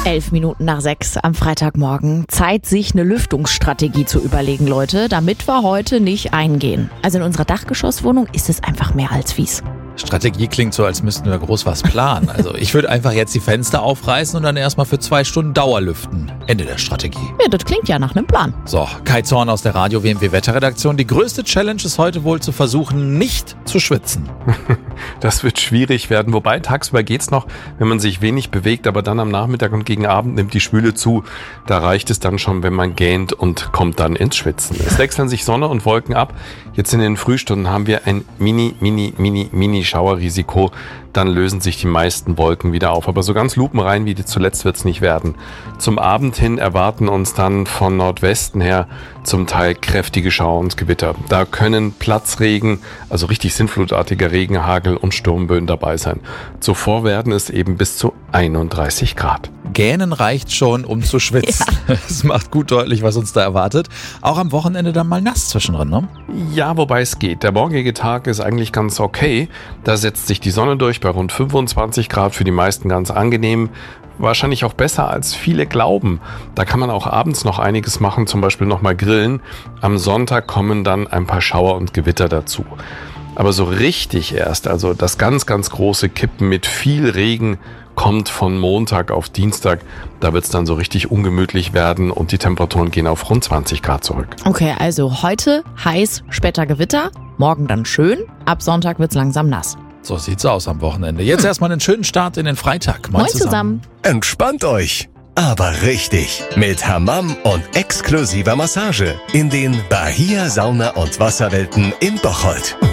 5:11 am Freitagmorgen. Zeit, sich eine Lüftungsstrategie zu überlegen, Leute, damit wir heute nicht eingehen. Also in unserer Dachgeschosswohnung ist es einfach mehr als fies. Strategie klingt so, als müssten wir groß was planen. Also ich würde einfach jetzt die Fenster aufreißen und dann erstmal für 2 Stunden Dauerlüften. Ende der Strategie. Ja, das klingt ja nach einem Plan. So, Kai Zorn aus der Radio-WMW-Wetterredaktion. Die größte Challenge ist heute wohl zu versuchen, nicht zu schwitzen. Das wird schwierig werden, wobei tagsüber geht's noch, wenn man sich wenig bewegt, aber dann am Nachmittag und gegen Abend nimmt die Schwüle zu. Da reicht es dann schon, wenn man gähnt und kommt dann ins Schwitzen. Es wechseln sich Sonne und Wolken ab. Jetzt in den Frühstunden haben wir ein mini Schauerrisiko. Dann lösen sich die meisten Wolken wieder auf. Aber so ganz lupenrein wie zuletzt wird's nicht werden. Zum Abend hin erwarten uns dann von Nordwesten her zum Teil kräftige Schauer und Gewitter. Da können Platzregen, also richtig sinnflutartiger Regen, Hagel und Sturmböen dabei sein. Zuvor werden es eben bis zu 31 Grad. Gähnen reicht schon, um zu schwitzen. Ja. Das macht gut deutlich, was uns da erwartet. Auch am Wochenende dann mal nass zwischendrin, ne? Ja, wobei es geht. Der morgige Tag ist eigentlich ganz okay. Da setzt sich die Sonne durch bei rund 25 Grad, für die meisten ganz angenehm. Wahrscheinlich auch besser, als viele glauben. Da kann man auch abends noch einiges machen, zum Beispiel nochmal grillen. Am Sonntag kommen dann ein paar Schauer und Gewitter dazu. Aber so richtig erst, also das ganz große Kippen mit viel Regen kommt von Montag auf Dienstag. Da wird es dann so richtig ungemütlich werden und die Temperaturen gehen auf rund 20 Grad zurück. Okay, also heute heiß, später Gewitter, morgen dann schön, ab Sonntag wird's langsam nass. So sieht's aus am Wochenende. Jetzt erstmal einen schönen Start in den Freitag. Moin zusammen. Entspannt euch, aber richtig. Mit Hammam und exklusiver Massage in den Bahia Sauna- und Wasserwelten in Bocholt.